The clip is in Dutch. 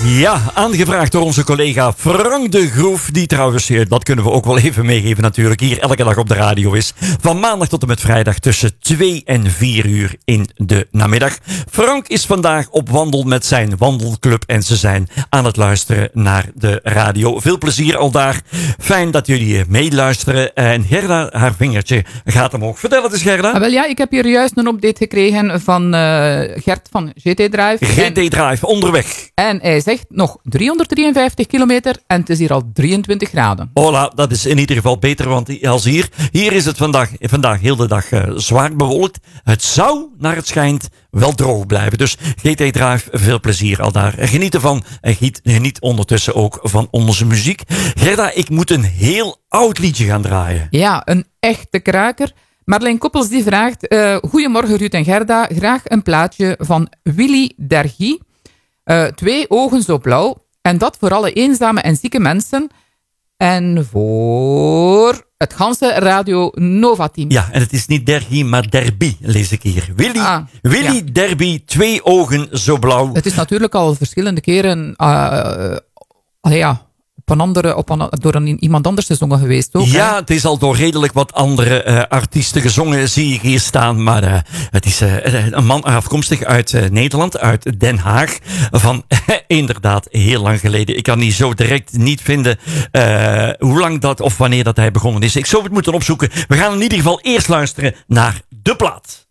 Ja, aangevraagd door onze collega Frank de Groef. Die trouwens, dat kunnen we ook wel even meegeven natuurlijk, hier elke dag op de radio is. Van maandag tot en met vrijdag tussen 2 en 4 uur in de namiddag. Frank is vandaag op wandel met zijn wandelclub en ze zijn aan het luisteren naar de radio. Veel plezier al daar. Fijn dat jullie meeluisteren. En Gerda, haar vingertje gaat omhoog. Vertel het eens, Gerda. Wel ja, ik heb hier juist een update gekregen van Gert van GT Drive. GT Drive, onderweg. En hij zegt nog 353 kilometer en het is hier al 23 graden. Hola, dat is in ieder geval beter, want als hier is het vandaag heel de dag zwaar bewolkt. Het zou, naar het schijnt, wel droog blijven. Dus GT Drive, veel plezier al daar. Geniet ervan en geniet ondertussen ook van onze muziek. Gerda, ik moet een heel oud liedje gaan draaien. Ja, een echte kraker. Marleen Koppels die vraagt, goedemorgen Ruud en Gerda, graag een plaatje van Willy Dergie. 2 ogen zo blauw. En dat voor alle eenzame en zieke mensen. En voor het ganse Radio Nova-team. Ja, en het is niet Dergie, maar Derby, lees ik hier. Willy ja. Derby, 2 ogen zo blauw. Het is natuurlijk al verschillende keren door iemand anders gezongen geweest ook. Ja, hè? het is al door redelijk wat andere artiesten gezongen, zie ik hier staan. Maar het is een man afkomstig uit Nederland, uit Den Haag. Van inderdaad heel lang geleden. Ik kan niet zo direct niet vinden hoe lang dat of wanneer dat hij begonnen is. Ik zou het moeten opzoeken. We gaan in ieder geval eerst luisteren naar de plaat.